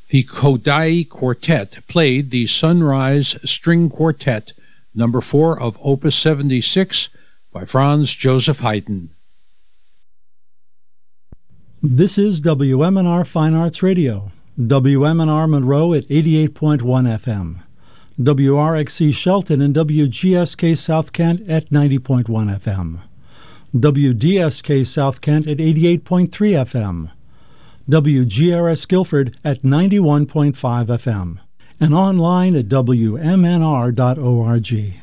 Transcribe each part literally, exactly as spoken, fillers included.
The Kodály Quartet played the Sunrise String Quartet, number four of Opus seventy-six by Franz Joseph Haydn. This is W M N R Fine Arts Radio, W M N R Monroe at eighty-eight point one F M, W R X C Shelton and W G S K South Kent at ninety point one F M, W D S K South Kent at eighty-eight point three F M, W G R S Guilford at ninety-one point five F M, and online at W M N R dot org.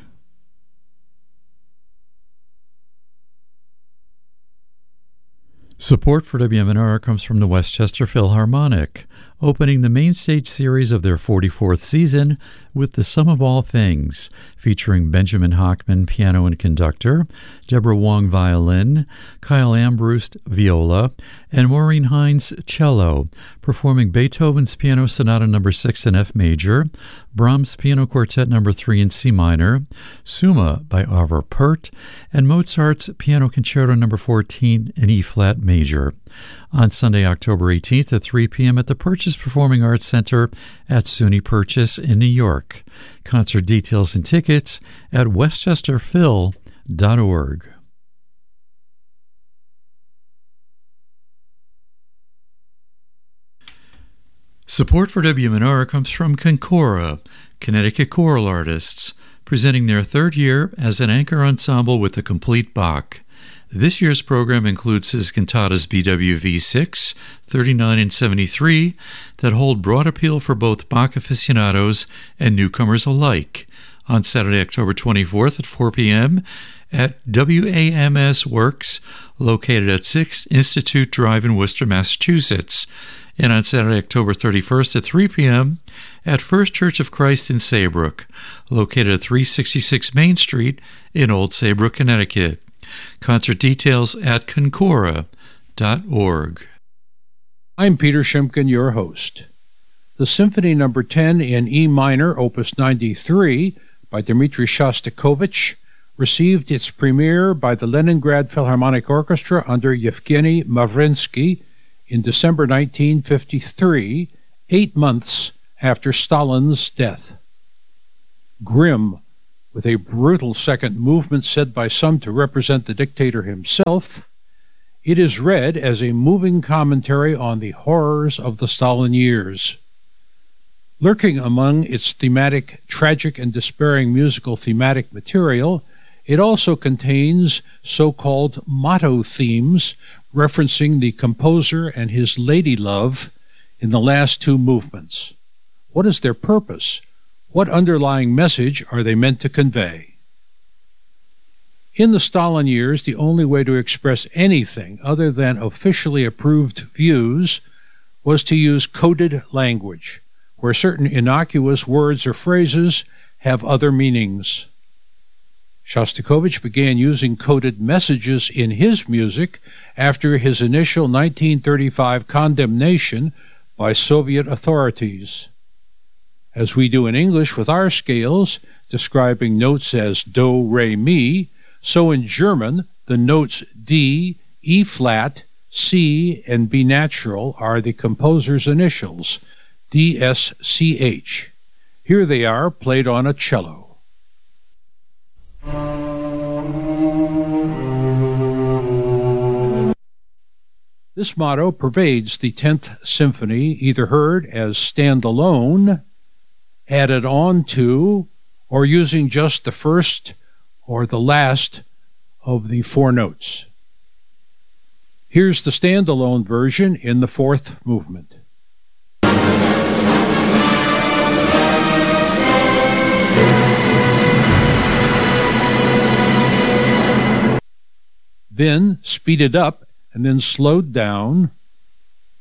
Support for W M N R comes from the Westchester Philharmonic, opening the main stage series of their forty-fourth season with The Sum of All Things, featuring Benjamin Hochman, piano and conductor, Deborah Wong, violin, Kyle Ambrust, viola, and Maureen Hines, cello, performing Beethoven's Piano Sonata number six in F major, Brahms Piano Quartet number three in C minor, Summa by Arvo Pärt, and Mozart's Piano Concerto number fourteen in E flat major. On Sunday, October eighteenth at three p.m. at the Purchase Performing Arts Center at SUNY Purchase in New York. Concert details and tickets at westchester phil dot org. Support for W M N R comes from Concora, Connecticut choral artists, presenting their third year as an anchor ensemble with the complete Bach. This year's program includes his cantatas B W V six, thirty-nine, and seventy-three that hold broad appeal for both Bach aficionados and newcomers alike. On Saturday, October twenty-fourth at four p.m. at W A M S Works, located at six Institute Drive in Worcester, Massachusetts. And on Saturday, October thirty-first at three p.m. at First Church of Christ in Saybrook, located at three sixty-six Main Street in Old Saybrook, Connecticut. Concert details at concora dot org. I'm Peter Shimkin, your host. The Symphony Number ten in E minor, Opus ninety-three, by Dmitri Shostakovich, received its premiere by the Leningrad Philharmonic Orchestra under Yevgeny Mavrinsky in December nineteen fifty-three, eight months after Stalin's death. Grim, with a brutal second movement said by some to represent the dictator himself, it is read as a moving commentary on the horrors of the Stalin years. Lurking among its thematic, tragic, and despairing musical thematic material, it also contains so-called motto themes referencing the composer and his lady love in the last two movements. What is their purpose? What underlying message are they meant to convey? In the Stalin years, the only way to express anything other than officially approved views was to use coded language, where certain innocuous words or phrases have other meanings. Shostakovich began using coded messages in his music after his initial nineteen thirty-five condemnation by Soviet authorities. As we do in English with our scales, describing notes as do, re, mi, so in German, the notes D, E flat, C, and B natural are the composer's initials, D S C H. Here they are, played on a cello. This motto pervades the tenth Symphony, either heard as stand-alone, added on to, or using just the first or the last of the four notes. Here's the stand-alone version in the fourth movement. Then speeded up and then slowed down